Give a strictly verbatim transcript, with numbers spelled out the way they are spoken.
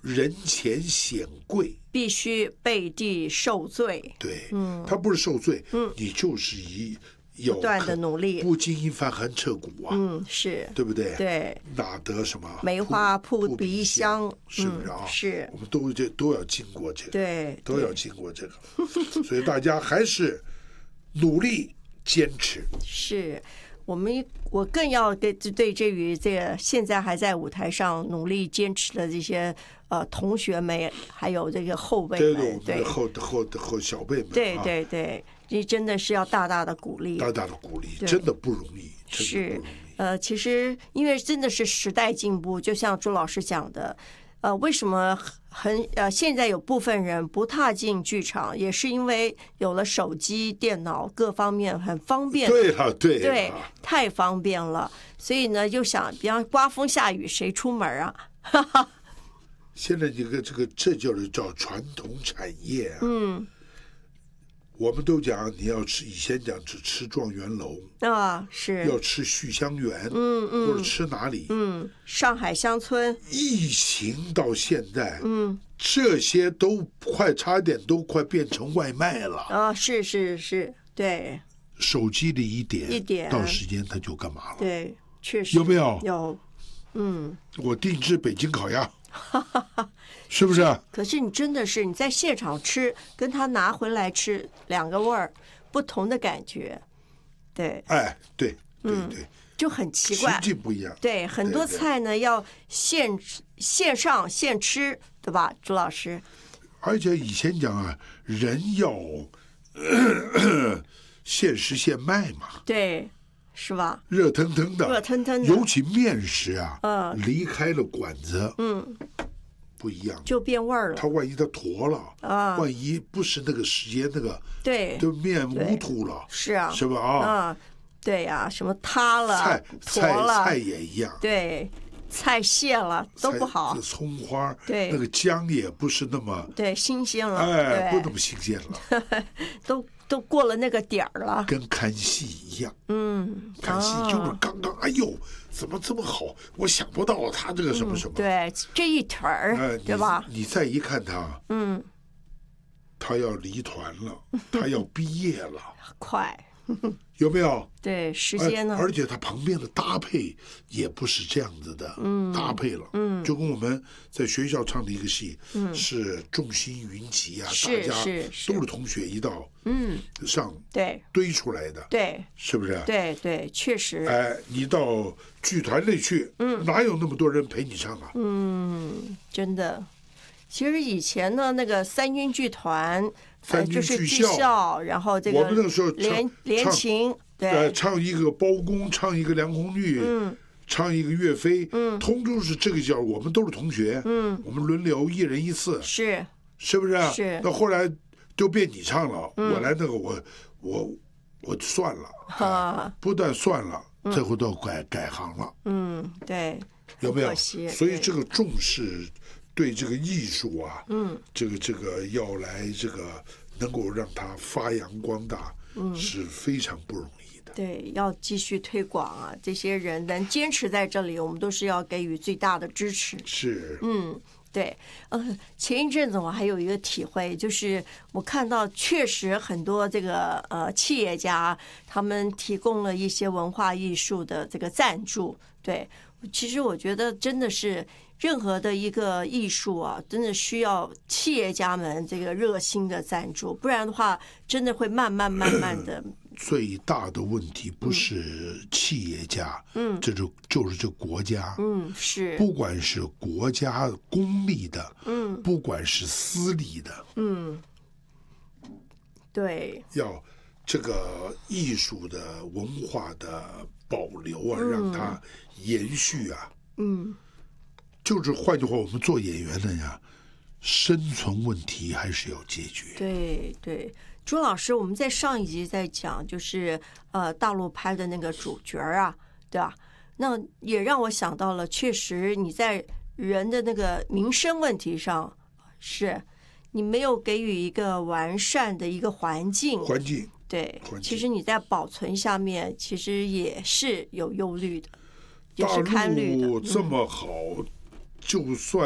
人前显贵， 必须背地受罪。 对，嗯，他不是受罪， 嗯， 你就是以不断的努力， 不经一番寒彻骨啊， 嗯，是对不对？ 对， 哪得什么梅花扑鼻香， 是不是啊？ 嗯、是， 我们都这都要经过这个， 对， 都要经过这个，所以大家还是努力坚持。 是。我们我更要对对这于这个现在还在舞台上努力坚持的这些呃同学们，还有这个后辈们， 对后后后小辈们， 对对对，这真的是要大大的鼓励， 大大的鼓励，真的不容易， 是呃，其实因为真的是时代进步，就像朱老师讲的。呃，为什么很呃现在有部分人不踏进剧场，也是因为有了手机、电脑各方面很方便。 对了，对对，太方便了，所以呢，就想，比方刮风下雨，谁出门啊？ 现在这个这个，这就是叫传统产业啊。 嗯。 我们都讲你要吃，以前讲只吃状元楼啊，是要吃旭香园， 嗯嗯， 或者吃哪里？ 嗯，上海乡村。 疫情到现在， 嗯， 这些都快差点都快变成外卖了啊！是是是，对。 手机里一点一点， 到时间他就干嘛了？ 对，确实有没有？ 有，嗯。 我定制北京烤鸭。是不是啊？ 可是你真的是你在现场吃，跟他拿回来吃两个味儿，不同的感觉，对。 哎，对对对， 嗯、就很奇怪， 实际不一样。 对，很多菜呢要现现上现吃，对吧，朱老师？ 而且以前讲啊，人要咳咳现食现卖嘛， 对，是吧？ 热腾腾的， 热腾腾的， 尤其面食啊， 嗯， 离开了馆子， 嗯。 不一样， 就变味儿了。 它万一它坨了啊， 万一不是那个时间那个， 对， 就面糊涂了， 是啊， 是吧？啊， 嗯，对呀、啊，什么塌了， 菜坨了， 菜也一样， 对，菜谢了都不好。 葱花， 对， 那个姜也不是那么对新鲜了， 哎，不那么新鲜了， 都都过了那个点儿了， 跟看戏一样。 嗯， 看戏就是刚刚，哎呦。怎么这么好？我想不到他这个什么什么。 嗯、对，这一腿儿、 呃， 对吧？ 你再一看他， 嗯， 他要离团了，他要毕业了， 快， 有没有？ 对，时间呢？ 而且他旁边的搭配也不是这样子的， 嗯， 搭配了， 嗯， 就跟我们在学校唱的一个戏， 嗯， 是众星云集啊， 是大家是都是同学一道， 嗯， 上对堆出来的， 对， 是不是？ 对对，确实。 哎，你到剧团里去， 嗯， 哪有那么多人陪你唱啊？ 嗯，真的。其实以前呢，那个三军剧团， 三军剧校， 呃就是、然后这个我们那个时候连连琴，对， 唱一个包公，唱一个梁红玉， 嗯， 唱一个岳飞， 嗯， 通通是这个叫，我们都是同学， 嗯， 我们轮流一人一次， 是， 是不是？ 是。 那后来就变你唱了， 嗯、 我来那个我我我算了， 啊， 不但算了， 嗯、 最后都改改行了， 嗯，对， 有没有？所以这个重视。对这个艺术啊， 嗯， 这个这个要来这个能够让它发扬光大， 嗯， 是非常不容易的。 对，要继续推广啊，这些人能坚持在这里，我们都是要给予最大的支持。 是， 嗯，对，呃，前一阵子我还有一个体会，就是我看到确实很多这个呃企业家他们提供了一些文化艺术的这个赞助，对，其实我觉得真的是。任何的一个艺术啊，真的需要企业家们这个热心的赞助，不然的话，真的会慢慢慢慢的。 最大的问题不是企业家， 嗯， 这就就是这国家， 嗯，是， 不管是国家公立的， 嗯， 不管是私立的， 嗯，对， 要这个艺术的文化的保留啊， 嗯、 让它延续啊， 嗯。 就是换句话，我们做演员的呀，生存问题还是要解决。 对对，朱老师，我们在上一集在讲，就是呃，大陆拍的那个主角啊，对吧？那也让我想到了，确实你在人的那个民生问题上，是你没有给予一个完善的一个环境。 环境对， 环境其实你在保存下面，其实也是有忧虑的，也是堪虑的。 大陆这么好。嗯就算